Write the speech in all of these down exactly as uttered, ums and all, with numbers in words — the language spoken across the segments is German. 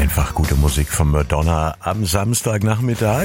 Einfach gute Musik von Madonna am Samstagnachmittag.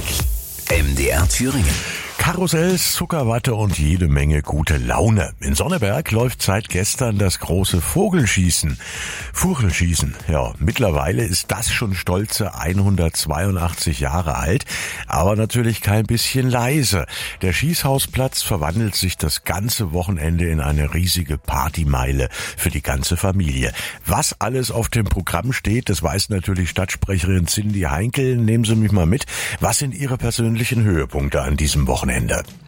M D R Thüringen. Karussells, Zuckerwatte und jede Menge gute Laune. In Sonneberg läuft seit gestern das große Vogelschießen. Vogelschießen, ja, mittlerweile ist das schon stolze hundertzweiundachtzig Jahre alt, aber natürlich kein bisschen leise. Der Schießhausplatz verwandelt sich das ganze Wochenende in eine riesige Partymeile für die ganze Familie. Was alles auf dem Programm steht, das weiß natürlich Stadtsprecherin Cindy Heinkel. Nehmen Sie mich mal mit. Was sind Ihre persönlichen Höhepunkte an diesem Wochenende?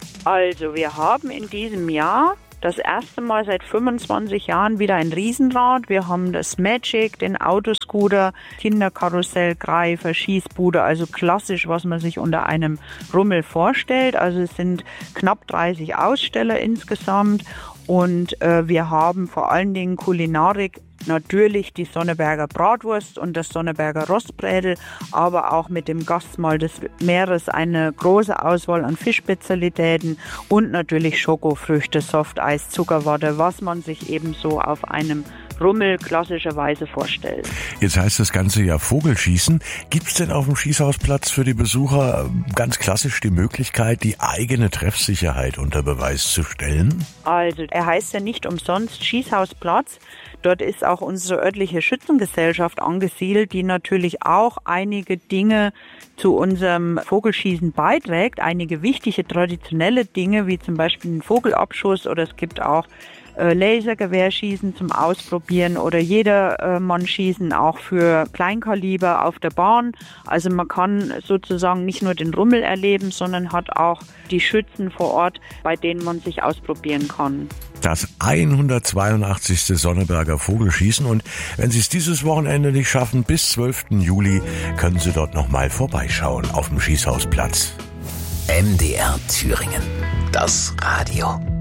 Also wir haben in diesem Jahr das erste Mal seit fünfundzwanzig Jahren wieder ein Riesenrad. Wir haben das Magic, den Autoscooter, Kinderkarussell, Greifer, Schießbude, also klassisch, was man sich unter einem Rummel vorstellt. Also es sind knapp dreißig Aussteller insgesamt und äh, wir haben vor allen Dingen Kulinarik. Natürlich die Sonneberger Bratwurst und das Sonneberger Rostbrädel, aber auch mit dem Gastmahl des Meeres eine große Auswahl an Fischspezialitäten und natürlich Schokofrüchte, Softeis, Zuckerwatte, was man sich eben so auf einem Rummel klassischerweise vorstellt. Jetzt heißt das Ganze ja Vogelschießen. Gibt es denn auf dem Schießhausplatz für die Besucher ganz klassisch die Möglichkeit, die eigene Treffsicherheit unter Beweis zu stellen? Also er heißt ja nicht umsonst Schießhausplatz. Dort ist auch unsere örtliche Schützengesellschaft angesiedelt, die natürlich auch einige Dinge zu unserem Vogelschießen beiträgt. Einige wichtige traditionelle Dinge, wie zum Beispiel den Vogelabschuss, oder es gibt auch äh, Lasergewehrschießen zum Ausprobieren oder Jedermann-Schießen auch für Kleinkaliber auf der Bahn. Also man kann sozusagen nicht nur den Rummel erleben, sondern hat auch die Schützen vor Ort, bei denen man sich ausprobieren kann. Das hundertzweiundachtzigste Sonneberger Vogelschießen, und wenn Sie es dieses Wochenende nicht schaffen, bis zwölften Juli können Sie dort nochmal vorbeischauen auf dem Schießhausplatz. M D R Thüringen. Das Radio.